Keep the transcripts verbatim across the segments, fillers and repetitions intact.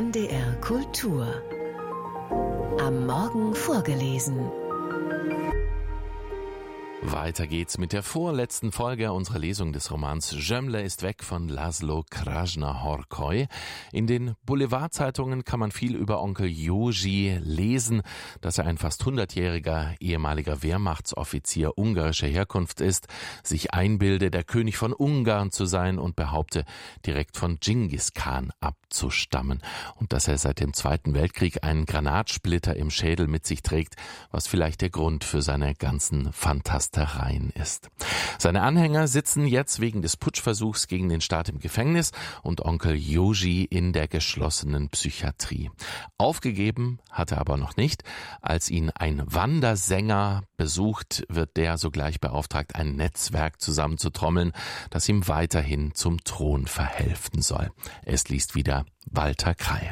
N D R Kultur. Am Morgen vorgelesen. Weiter geht's mit der vorletzten Folge unserer Lesung des Romans Gömle ist weg von Laszlo Krasna-Horkoy. In den Boulevardzeitungen kann man viel über Onkel Joji lesen, dass er ein fast hundertjähriger ehemaliger Wehrmachtsoffizier ungarischer Herkunft ist, sich einbilde, der König von Ungarn zu sein und behaupte, direkt von Dschingis Khan abzustammen und dass er seit dem Zweiten Weltkrieg einen Granatsplitter im Schädel mit sich trägt, was vielleicht der Grund für seine ganzen Fantastereien ist. Seine Anhänger sitzen jetzt wegen des Putschversuchs gegen den Staat im Gefängnis und Onkel Joji in der geschlossenen Psychiatrie. Aufgegeben hat er aber noch nicht. Als ihn ein Wandersänger besucht, wird der sogleich beauftragt, ein Netzwerk zusammenzutrommeln, das ihm weiterhin zum Thron verhelfen soll. Es liest wieder Walter Krey.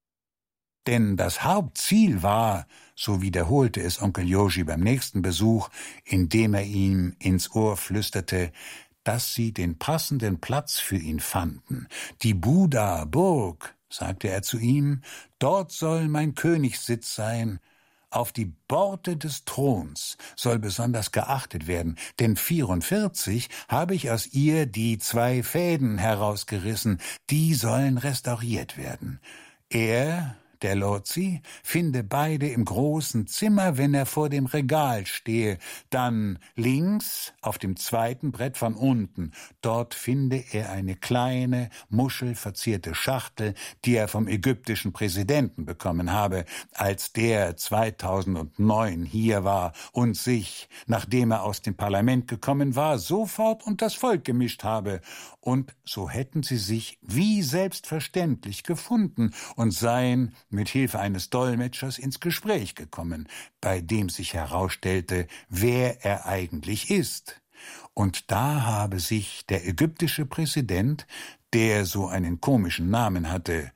Denn das Hauptziel war, so wiederholte es Onkel Joji beim nächsten Besuch, indem er ihm ins Ohr flüsterte, dass sie den passenden Platz für ihn fanden. Die Buda-Burg, sagte er zu ihm, dort soll mein Königssitz sein. Auf die Borte des Throns soll besonders geachtet werden, denn vierundvierzig habe ich aus ihr die zwei Fäden herausgerissen, die sollen restauriert werden. Er, der Lotzi, finde beide im großen Zimmer, wenn er vor dem Regal stehe. Dann links, auf dem zweiten Brett von unten. Dort finde er eine kleine, muschelverzierte Schachtel, die er vom ägyptischen Präsidenten bekommen habe, als der zweitausendneun hier war und sich, nachdem er aus dem Parlament gekommen war, sofort unter das Volk gemischt habe. Und so hätten sie sich wie selbstverständlich gefunden und seien mit Hilfe eines Dolmetschers ins Gespräch gekommen, bei dem sich herausstellte, wer er eigentlich ist. Und da habe sich der ägyptische Präsident, der so einen komischen Namen hatte,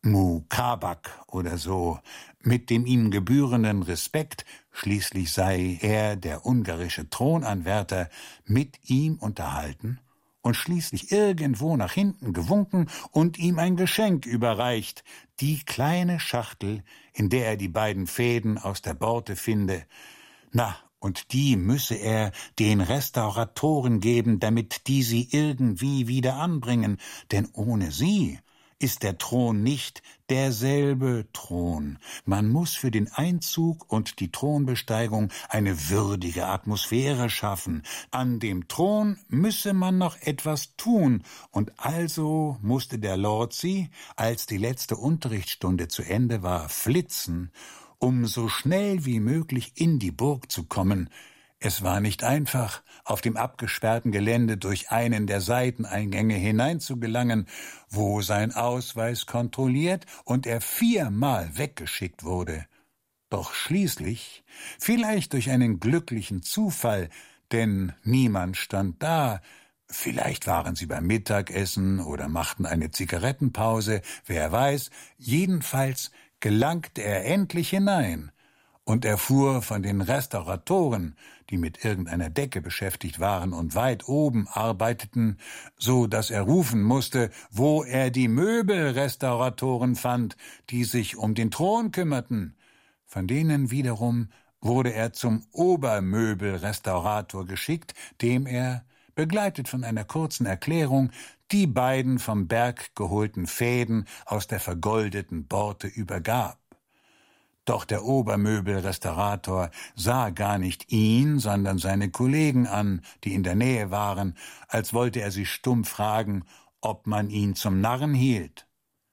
Mukabak oder so, mit dem ihm gebührenden Respekt, schließlich sei er der ungarische Thronanwärter, mit ihm unterhalten und schließlich irgendwo nach hinten gewunken und ihm ein Geschenk überreicht, die kleine Schachtel, in der er die beiden Fäden aus der Borte finde. Na, und die müsse er den Restauratoren geben, damit die sie irgendwie wieder anbringen, denn ohne sie ist der Thron nicht derselbe Thron. Man muss für den Einzug und die Thronbesteigung eine würdige Atmosphäre schaffen. An dem Thron müsse man noch etwas tun, und also musste der Lotzi, als die letzte Unterrichtsstunde zu Ende war, flitzen, um so schnell wie möglich in die Burg zu kommen. Es war nicht einfach, auf dem abgesperrten Gelände durch einen der Seiteneingänge hineinzugelangen, wo sein Ausweis kontrolliert und er viermal weggeschickt wurde. Doch schließlich, vielleicht durch einen glücklichen Zufall, denn niemand stand da, vielleicht waren sie beim Mittagessen oder machten eine Zigarettenpause, wer weiß, jedenfalls gelangte er endlich hinein und erfuhr von den Restauratoren, die mit irgendeiner Decke beschäftigt waren und weit oben arbeiteten, so dass er rufen musste, wo er die Möbelrestauratoren fand, die sich um den Thron kümmerten. Von denen wiederum wurde er zum Obermöbelrestaurator geschickt, dem er, begleitet von einer kurzen Erklärung, die beiden vom Berg geholten Fäden aus der vergoldeten Borte übergab. Doch der Obermöbelrestaurator sah gar nicht ihn, sondern seine Kollegen an, die in der Nähe waren, als wollte er sie stumm fragen, ob man ihn zum Narren hielt.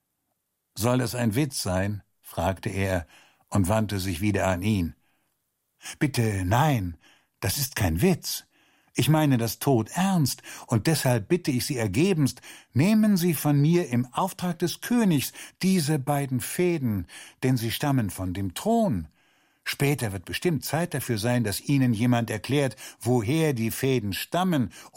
»Soll das ein Witz sein?« fragte er und wandte sich wieder an ihn. »Bitte, nein, das ist kein Witz. Ich meine das todernst, und deshalb bitte ich Sie ergebenst, nehmen Sie von mir im Auftrag des Königs diese beiden Fäden, denn sie stammen von dem Thron. Später wird bestimmt Zeit dafür sein, dass Ihnen jemand erklärt, woher die Fäden stammen